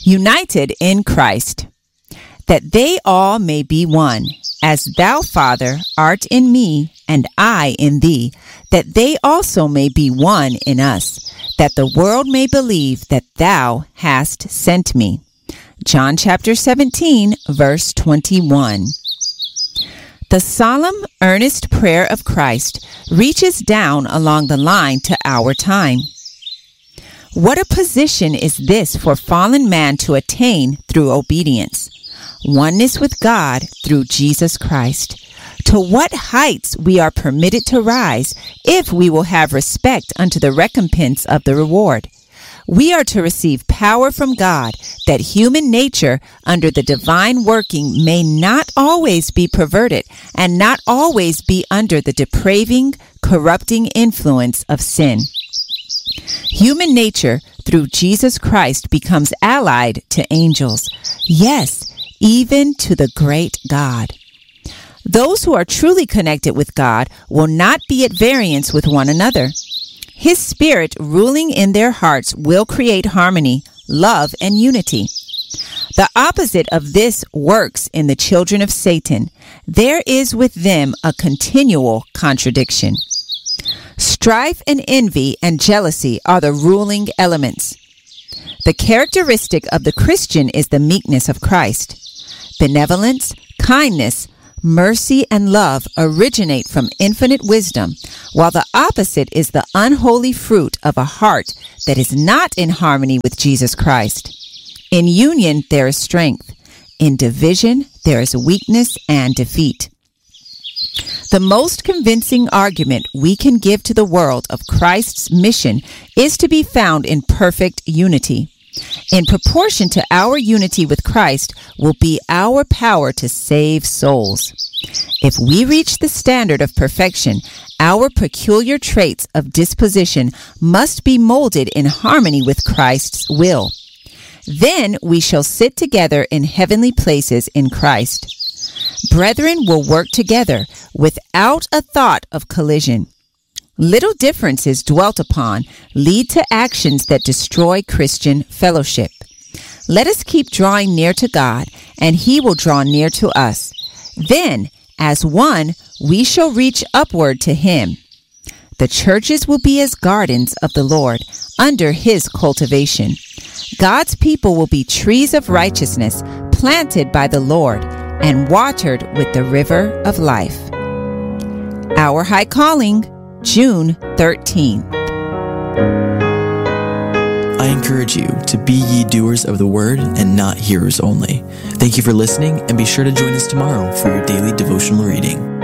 united in Christ, that they all may be one, as thou, Father, art in me, and I in thee, that they also may be one in us, that the world may believe that thou hast sent me. John chapter 17, verse 21. The solemn, earnest prayer of Christ reaches down along the line to our time. What a position is this for fallen man to attain through obedience. Oneness with God through Jesus Christ. To what heights we are permitted to rise if we will have respect unto the recompense of the reward. We are to receive power from God that human nature under the divine working may not always be perverted and not always be under the depraving, corrupting influence of sin. Human nature through Jesus Christ becomes allied to angels. Yes, even to the great God. Those who are truly connected with God will not be at variance with one another. His Spirit ruling in their hearts will create harmony, love, and unity. The opposite of this works in the children of Satan. There is with them a continual contradiction. Strife and envy and jealousy are the ruling elements. The characteristic of the Christian is the meekness of Christ. Benevolence, kindness, mercy, and love originate from infinite wisdom, while the opposite is the unholy fruit of a heart that is not in harmony with Jesus Christ. In union, there is strength. In division, there is weakness and defeat. The most convincing argument we can give to the world of Christ's mission is to be found in perfect unity. In proportion to our unity with Christ will be our power to save souls. If we reach the standard of perfection, our peculiar traits of disposition must be molded in harmony with Christ's will. Then we shall sit together in heavenly places in Christ. Brethren will work together without a thought of collision. Little differences dwelt upon lead to actions that destroy Christian fellowship. Let us keep drawing near to God, and He will draw near to us. Then, as one, we shall reach upward to Him. The churches will be as gardens of the Lord, under His cultivation. God's people will be trees of righteousness, planted by the Lord, and watered with the river of life. Our High Calling, June 13th. I encourage you to be ye doers of the word and not hearers only. Thank you for listening, and be sure to join us tomorrow for your daily devotional reading.